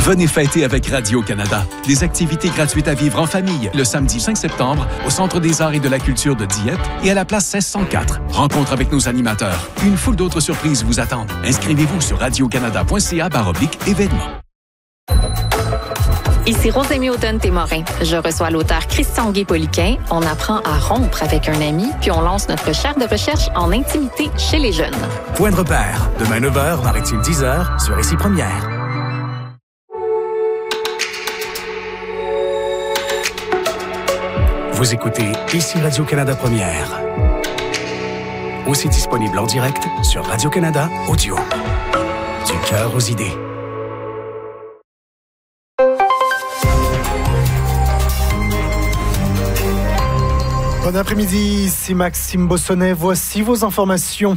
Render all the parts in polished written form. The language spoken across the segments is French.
Venez fêter avec Radio-Canada. Des activités gratuites à vivre en famille le samedi 5 septembre au Centre des arts et de la culture de Dieppe et à la place 1604. Rencontre avec nos animateurs. Une foule d'autres surprises vous attendent. Inscrivez-vous sur radiocanada.ca/événements. Ici Rosémie Audon-Témorin. Je reçois l'auteur Christian Guay-Poliquin. On apprend à rompre avec un ami, puis on lance notre chaire de recherche en intimité chez les jeunes. Point de repère. Demain 9h, Maritime 10h, sur Ici Première. Vous écoutez Ici Radio-Canada Première. Aussi disponible en direct sur Radio-Canada Audio. Du cœur aux idées. Bon après-midi, ici Maxime Bossonnet. Voici vos informations.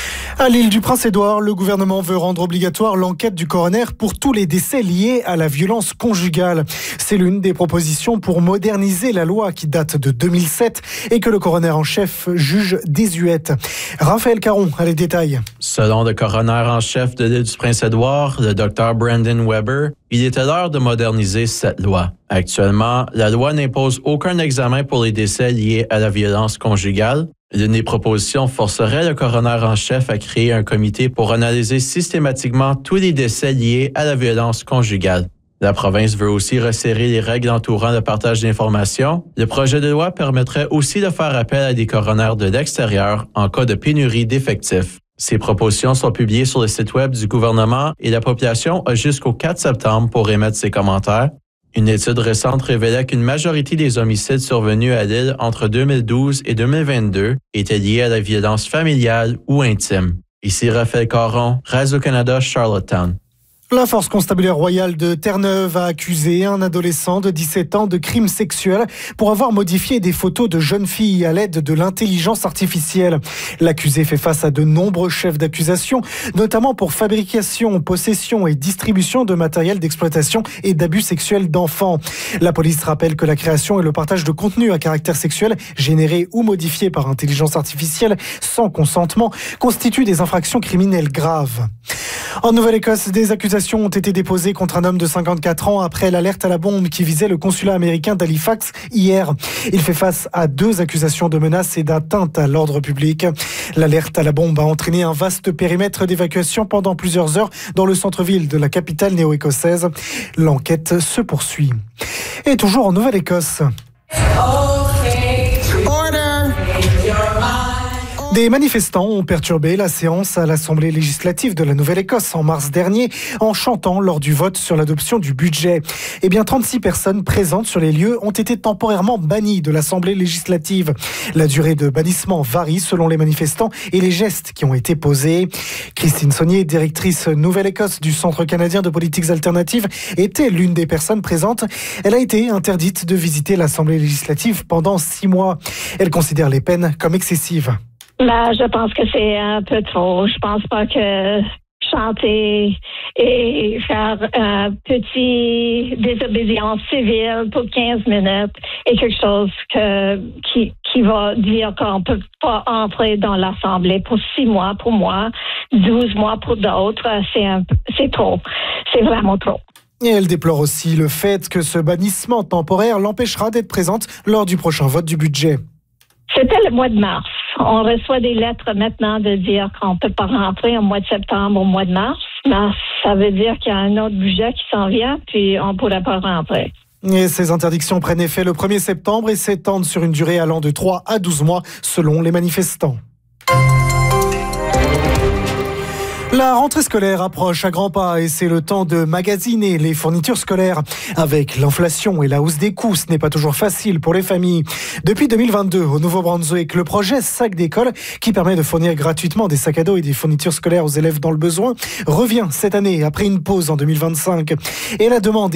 À l'île du Prince-Édouard, le gouvernement veut rendre obligatoire l'enquête du coroner pour tous les décès liés à la violence conjugale. C'est l'une des propositions pour moderniser la loi qui date de 2007 et que le coroner en chef juge désuète. Raphaël Caron a les détails. Selon le coroner en chef de l'île du Prince-Édouard, le Dr Brandon Weber, il était l'heure de moderniser cette loi. Actuellement, la loi n'impose aucun examen pour les décès liés à la violence conjugale. L'une des propositions forcerait le coroner en chef à créer un comité pour analyser systématiquement tous les décès liés à la violence conjugale. La province veut aussi resserrer les règles entourant le partage d'informations. Le projet de loi permettrait aussi de faire appel à des coroners de l'extérieur en cas de pénurie d'effectifs. Ces propositions sont publiées sur le site web du gouvernement et la population a jusqu'au 4 septembre pour émettre ses commentaires. Une étude récente révélait qu'une majorité des homicides survenus à l'île entre 2012 et 2022 étaient liés à la violence familiale ou intime. Ici Raphaël Caron, Radio-Canada, Charlottetown. La force constabulaire royale de Terre-Neuve a accusé un adolescent de 17 ans de crimes sexuels pour avoir modifié des photos de jeunes filles à l'aide de l'intelligence artificielle. L'accusé fait face à de nombreux chefs d'accusation, notamment pour fabrication, possession et distribution de matériel d'exploitation et d'abus sexuels d'enfants. La police rappelle que la création et le partage de contenus à caractère sexuel générés ou modifiés par intelligence artificielle sans consentement constituent des infractions criminelles graves. En Nouvelle-Écosse, des accusations ont été déposées contre un homme de 54 ans après l'alerte à la bombe qui visait le consulat américain d'Halifax hier. Il fait face à 2 accusations de menaces et d'atteinte à l'ordre public. L'alerte à la bombe a entraîné un vaste périmètre d'évacuation pendant plusieurs heures dans le centre-ville de la capitale néo-écossaise. L'enquête se poursuit. Et toujours en Nouvelle-Écosse. Des manifestants ont perturbé la séance à l'Assemblée législative de la Nouvelle-Écosse en mars dernier en chantant lors du vote sur l'adoption du budget. 36 personnes présentes sur les lieux ont été temporairement bannies de l'Assemblée législative. La durée de bannissement varie selon les manifestants et les gestes qui ont été posés. Christine Saunier, directrice Nouvelle-Écosse du Centre canadien de politiques alternatives, était l'une des personnes présentes. Elle a été interdite de visiter l'Assemblée législative pendant 6 mois. Elle considère les peines comme excessives. Je pense que c'est un peu trop. Je pense pas que chanter et faire petit désobéissance civile pour 15 minutes est quelque chose qui va dire qu'on peut pas entrer dans l'Assemblée pour 6 mois pour moi, 12 mois pour d'autres. C'est trop. C'est vraiment trop. Et elle déplore aussi le fait que ce bannissement temporaire l'empêchera d'être présente lors du prochain vote du budget. C'était le mois de mars. On reçoit des lettres maintenant de dire qu'on ne peut pas rentrer au mois de septembre, au mois de mars. Mais ça veut dire qu'il y a un autre budget qui s'en vient, puis on ne pourra pas rentrer. Et ces interdictions prennent effet le 1er septembre et s'étendent sur une durée allant de 3 à 12 mois, selon les manifestants. La rentrée scolaire approche à grands pas et c'est le temps de magasiner les fournitures scolaires. Avec l'inflation et la hausse des coûts, ce n'est pas toujours facile pour les familles. Depuis 2022, au Nouveau-Brunswick, le projet Sac d'école, qui permet de fournir gratuitement des sacs à dos et des fournitures scolaires aux élèves dans le besoin, revient cette année après une pause en 2025. Et la demande